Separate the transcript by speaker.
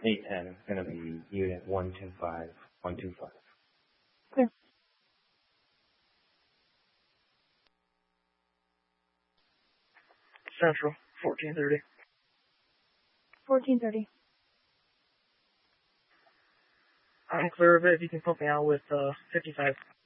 Speaker 1: 810 is going to be unit 125.
Speaker 2: Clear.
Speaker 3: Central, 1430.
Speaker 2: 1430.
Speaker 3: I'm clear of it. If you can pump me out with 55.